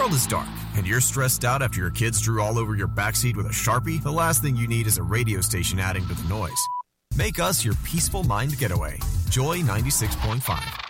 world is dark and you're stressed out after your kids drew all over your backseat with a Sharpie, the last thing you need is a radio station adding to the noise. Make us your peaceful mind getaway. Joy 96.5.